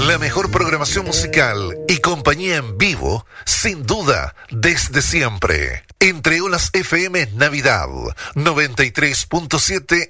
La mejor programación musical y compañía en vivo, sin duda, desde siempre. Entre Olas FM Navidad 93.7